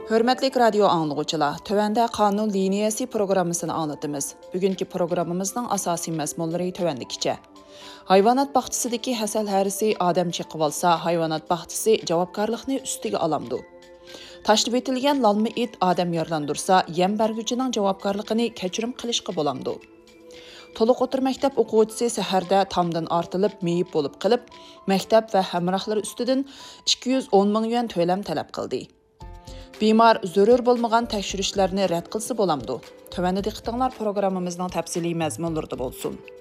Hörmətli radio anlıqçılar, tövəndə qanun liniyası proqramısını anlatımız. Bugünkü proqramımızın asasi məzmunları tövəndikçə. Hayvanat baxçısidagi həsəl hərisi adam çeqib alsa, hayvanat baxçısı javobgarlıqni üstüge alamdı. Taşlıb etilgan lalma it adam yarlandırsa, yem bergücünün javobgarlığını keçirim qilishqa bolamdı. Toluq otur məktəb oquvchisi səhərdə tamdan artılıb, meyib olub qılıb, məktəb və həmrahları üstüdün 210 min yuan töləm tələb qıldı. Bemar zörür bolmagan tekşürüşlerini rədd qılsa bolamdı. Tövəndə diqqətinizlər proqramımızın təfsili məzmunlarında bolsun.